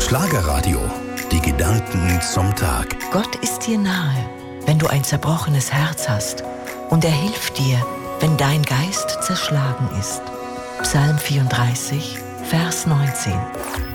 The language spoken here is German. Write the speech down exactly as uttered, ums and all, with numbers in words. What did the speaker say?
Schlagerradio. Die Gedanken zum Tag. Gott ist dir nahe, wenn du ein zerbrochenes Herz hast. Und er hilft dir, wenn dein Geist zerschlagen ist. Psalm vierunddreißig, Vers neunzehn.